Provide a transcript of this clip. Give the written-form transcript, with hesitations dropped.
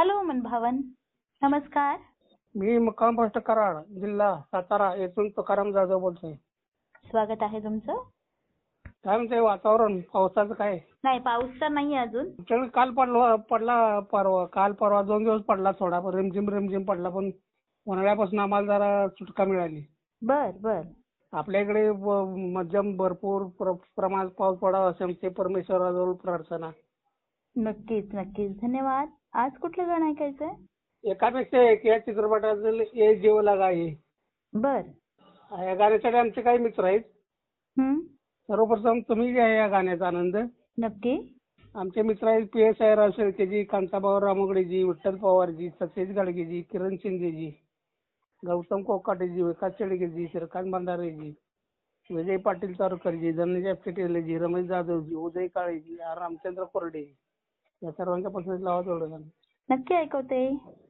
Hello मनभावन, नमस्कार. मी मुक्काम पोस्ट कराड, जिल्हा सातारा येथून तुकाराम जाधव बोलतोय. स्वागत आहे तुमचं. काय म्हणते वातावरण पावसाचं काय? नाही, पाऊस तर नाही अजून. आमच्याकडे काल काल परवा 2 दिवस पडला, थोडा रिमझिम रिमझिम पडला, पण उन्हाळ्यापासून आम्हाला जरा सुटका मिळाली. बर बर. आपल्या इकडे मध्यम भरपूर प्रमाणात पाऊस पडावा अशी ते परमेश्वराजवळ प्रार्थना. नक्कीच नक्कीच, धन्यवाद. आज कुठलं गाणं ऐकायचंय? एकापेक्षा एक या चित्रपटातील ए जीव लगा आहे. बर. या गाण्यासाठी आमचे काही मित्र आहेत. सर्वप्रथम तुम्ही घ्या या गाण्याचा आनंद. नक्की. आमचे मित्र आहेत PSI राव शेळकेजी, कांताभाऊ रामगडेजी, विठ्ठल पवारजी, सतेज गाडगेजी, किरण शिंदेजी, गौतम कोकाटेजी, विकास शेळकेजी, श्रीकांत भंडारेजी, विजय पाटील तारकरजी, धनंजय आपटेलेजी, रमेश जाधवजी, उदय काळेजी, रामचंद्र कोरडे या सर्वांच्या पसंतीला लावा तेवढं गाणं. नक्की ऐकवते.